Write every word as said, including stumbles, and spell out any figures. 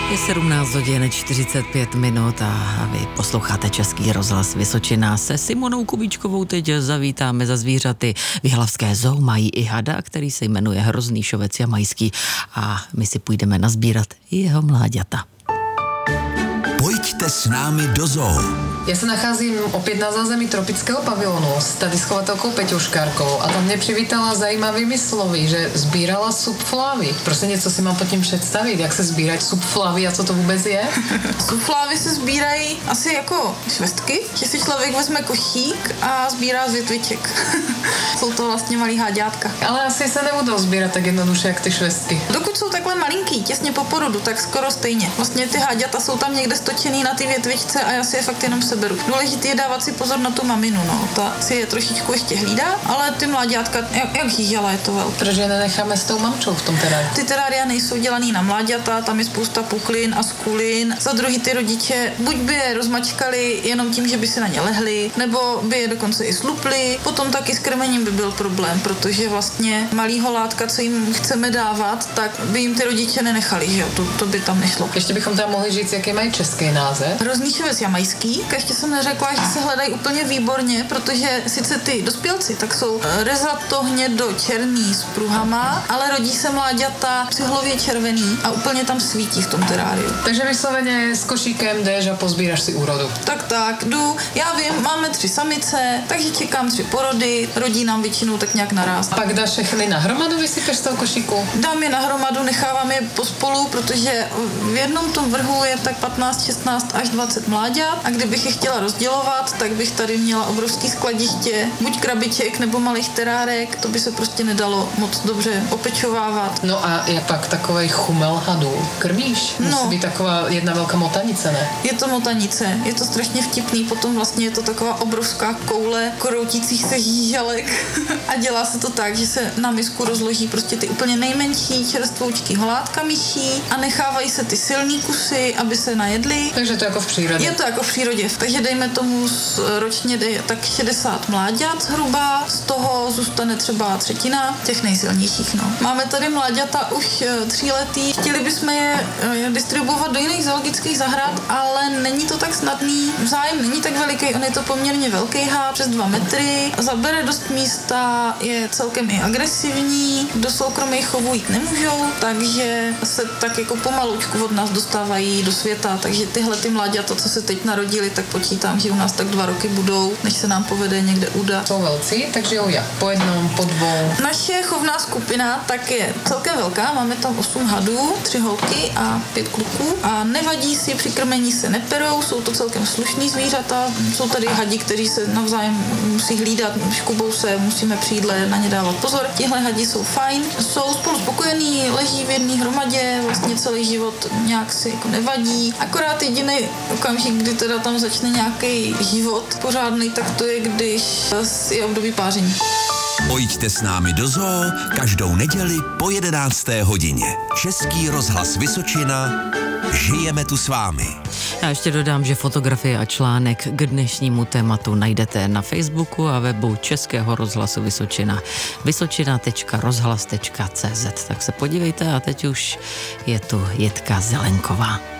Je sedmnáct hodin čtyřicet pět minut a vy posloucháte Český rozhlas Vysočina. Se Simonou Kubíčkovou teď zavítáme za zvířaty. V Jihlavské zoo mají i hada, který se jmenuje Hrozný šovec jamajský, a my si půjdeme nazbírat jeho mláďata. Pojďte s námi do zoo. Já se nacházím opět na zázemí tropického pavilonu s tady schovatelkou Peťou Škárkovou a tam mě přivítala zajímavými slovy, že sbírala subflávy. Prostě něco si mám pod tím představit, jak se sbírají subflávy a co to vůbec je? Subflávy se sbírají asi jako švestky, že si člověk vezme košík a sbírá z větviček. Jsou to vlastně malý háďátka. Ale asi se nebudou sbírat tak jednoduše, jak ty švestky. Dokud jsou takhle malinký, těsně po porodu, tak skoro stejně. Vlastně ty háďata jsou tam někde stočený na ty větvičce a já si je fakt jenom seberu. Důležité je dávat si pozor na tu maminu, no. Ta si je trošičku ještě hlídá, ale ty mláďátka, jak, jak žížala, je to velké. Protože je nenecháme s tou mamčou v tom teráriu. Ty terária nejsou dělaný na mláďata, tam je spousta puklin a skulin. Za druhý ty rodiče buď by je rozmačkali jenom tím, že by si na ně lehli, nebo by je dokonce i slupli. Potom taky s krmením by byl problém, protože vlastně malýho látka, co jim chceme dávat, tak by jim ty rodiče nenechali, že jo, to, to by tam nešlo. Ještě bychom tam mohli říct, jaký mají český název. Hrozný šovec jamajský. Ještě jsem neřekla, že se hledají úplně výborně, protože sice ty dospělci tak jsou rezato hnědo černý s pruhama, ale rodí se mláďata přihlově červený a úplně tam svítí v tom teráriu. Takže vysloveně s košíkem jdeš a pozbíraš si úrodu. Tak tak, jdu. Já vím, máme tři samice, takže čekám tři porody, rodí nám většinou tak nějak naraz. Pak dáš všechny na hromadu, vysypeš z toho košíku? Dám je na hromadu, nechávám je pospolu, protože v jednom tom vrhu je tak patnáct, šestnáct až dvacet mláďat a kdybych je chtěla rozdělovat, tak bych tady měla obrovský skladiště, buď krabiček nebo malých terárek, to by se prostě nedalo moc dobře opečovávat. No a jak pak takovej chumel hadů? Krmíš? Musí No. být taková jedna velká motanice, ne? Je to motanice, je to strašně vtipný, potom vlastně je to taková obrovská koule kroutících se žížalek a dělá se to tak, že se na misku rozloží prostě ty úplně nejmenší čerstvoučky holátka myší a nechávají se ty silný kusy, aby se najedly. Takže to jako v přírodě. Je to jako v přírodě, takže dejme tomu ročně dej tak šedesát mláďat zhruba, z toho zůstane třeba třetina těch nejsilnějších. No. Máme tady mláďata už tříletý, chtěli bychom je distribuovat do jiných zoologických zahrad, ale není to tak snadný, zájem není tak veliký, on je to poměrně velký hád, přes dva metry, zabere dost místa, je celkem i agresivní, do soukromých chovů jít nemůžou, takže se tak jako pomalučku od nás dostávají do světa, takže tyhle ty mláďata, co se teď narodili, tak počítám, že u nás tak dva roky budou, než se nám povede někde udat. Jsou velcí, takže jo, jak po jednom, po dvou. Naše chovná skupina tak je celkem velká, máme tam osm hadů, tři holky a pět kluků a nevadí si, při krmení se neperou, jsou to celkem slušný zvířata, jsou tady hadi, kteří se navzájem musí hlídat, škubou se, musíme při jídle na ně dávat pozor. Tihle hadi jsou fajn, jsou spolu spokojení, leží v jedné hromadě, vlastně celý život nějak si jako nevadí, akorát jediný okamžik, kdy teda tam začne nějaký život pořádný, tak to je, když je období páření. Pojďte s námi do zoo každou neděli po jedenácté hodině. Český rozhlas Vysočina. Žijeme tu s vámi. Já ještě dodám, že fotografie a článek k dnešnímu tématu najdete na Facebooku a webu Českého rozhlasu Vysočina vysočina tečka rozhlas tečka cé zet. Tak se podívejte a teď už je tu Jitka Zelenková.